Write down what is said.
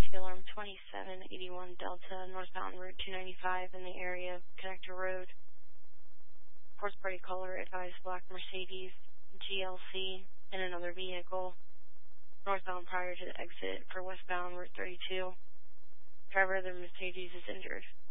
emergency alarm 2781 Delta, northbound Route 295 in the area of Connector Road. Force party caller advised black Mercedes GLC in another vehicle, northbound prior to the exit for westbound Route 32. Driver of the Mercedes is injured.